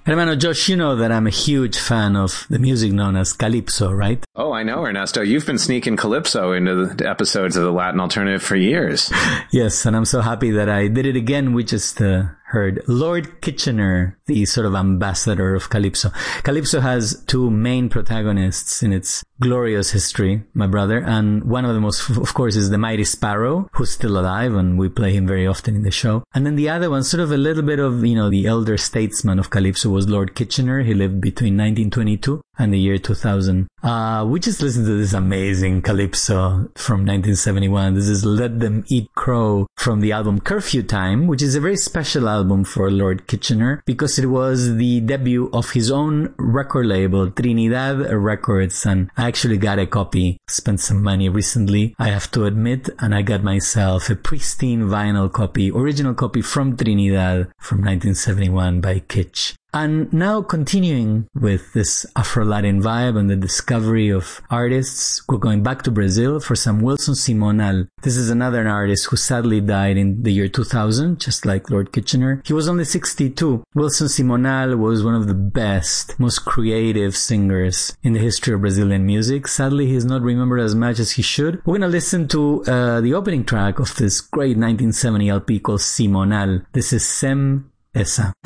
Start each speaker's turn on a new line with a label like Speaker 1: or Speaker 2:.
Speaker 1: Hermano Josh, you know that I'm a huge fan of the music known as Calypso, right?
Speaker 2: Oh, I know, Ernesto. You've been sneaking Calypso into the episodes of the Latin Alternative for years.
Speaker 1: Yes, and I'm so happy that I did it again. We just heard Lord Kitchener, the sort of ambassador of Calypso. Calypso has two main protagonists in its glorious history, my brother, and one of them, of course, is the Mighty Sparrow, who's still alive, and we play him very often in the show. And then the other one, sort of a little bit of, the elder statesman of Calypso was Lord Kitchener. He lived between 1922 and the year 2000. We just listened to this amazing Calypso from 1971. This is Let Them Eat Crow from the album Curfew Time, which is a very special album for Lord Kitchener because it was the debut of his own record label, Trinidad Records, and I actually got a copy, spent some money recently, I have to admit, and I got myself a pristine vinyl copy, original copy from Trinidad from 1971 by Kitsch. And now continuing with this Afro-Latin vibe and the discovery of artists, we're going back to Brazil for some Wilson Simonal. This is another artist who sadly died in the year 2000, just like Lord Kitchener. He was only 62. Wilson Simonal was one of the best, most creative singers in the history of Brazilian music. Sadly, he's not remembered as much as he should. We're going to listen to the opening track of this great 1970 LP called Simonal. This is Sem Essa.